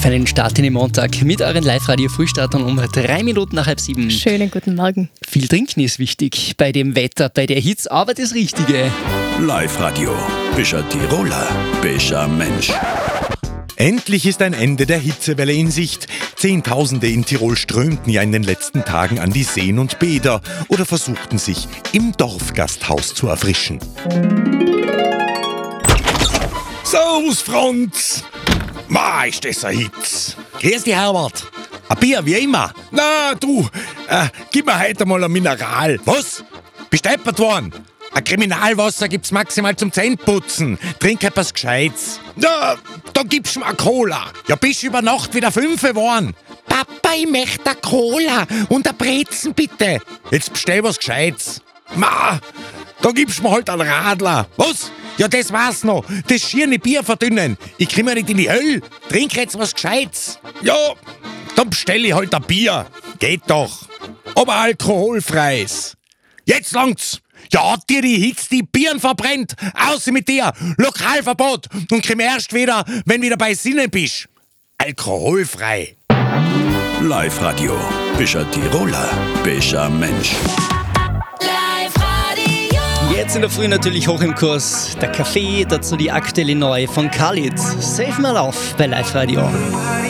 für einen Start in den Montag mit euren Live-Radio-Frühstartern um 3 Minuten nach 6:30. Schönen guten Morgen. Viel trinken ist wichtig bei dem Wetter, bei der Hitze, aber das Richtige. Live-Radio. Bist ein Tiroler, bist ein Mensch. Endlich ist ein Ende der Hitzewelle in Sicht. Zehntausende in Tirol strömten ja in den letzten Tagen an die Seen und Bäder oder versuchten sich im Dorfgasthaus zu erfrischen. Servus, Franz! Ma, ist das ein Hitz. Grüß dich, Herbert. Ein Bier, wie immer. Na, du, gib mir heute mal ein Mineral. Was? Bist du deppert worden? Ein Kriminalwasser gibt's maximal zum Zähneputzen. Trink etwas Gescheites. Ja, da gibst du mir eine Cola. Ja, bist über Nacht wieder 5 geworden. Papa, ich möchte eine Cola und ein Brezen, bitte. Jetzt bestell was Gescheites. Ma, da gibst du mir halt einen Radler. Was? Ja, das war's noch. Das schierne Bier verdünnen. Ich krieg mir nicht in die Hölle. Trink jetzt was Gescheites. Ja, dann bestell ich halt ein Bier. Geht doch. Aber alkoholfreies. Jetzt langt's. Ja, hat dir die Hitze die Birnen verbrennt? Außer mit dir! Lokalverbot! Und komm erst wieder, wenn wieder bei Sinnen bist. Alkoholfrei. Live-Radio. Bist ein Tiroler, bist ein Mensch. Jetzt in der Früh natürlich hoch im Kurs. Der Kaffee, dazu die aktuelle Neue von Khalid. Save My Love bei Live-Radio.